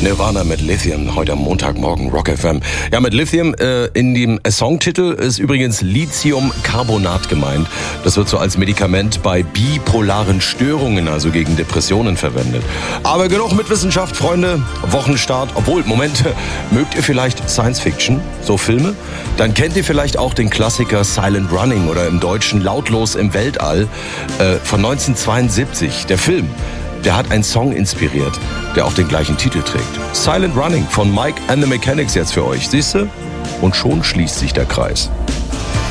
Nirvana mit Lithium, heute am Montagmorgen, Rock FM. Ja, mit Lithium in dem Songtitel ist übrigens Lithiumcarbonat gemeint. Das wird so als Medikament bei bipolaren Störungen, also gegen Depressionen verwendet. Aber genug mit Wissenschaft, Freunde. Wochenstart. Obwohl, Moment, mögt ihr vielleicht Science Fiction, so Filme? Dann kennt ihr vielleicht auch den Klassiker Silent Running oder im Deutschen Lautlos im Weltall von 1972. Der Film, der hat einen Song inspiriert, der auch den gleichen Titel trägt. Silent Running von Mike and the Mechanics jetzt für euch, siehst du? Und schon schließt sich der Kreis.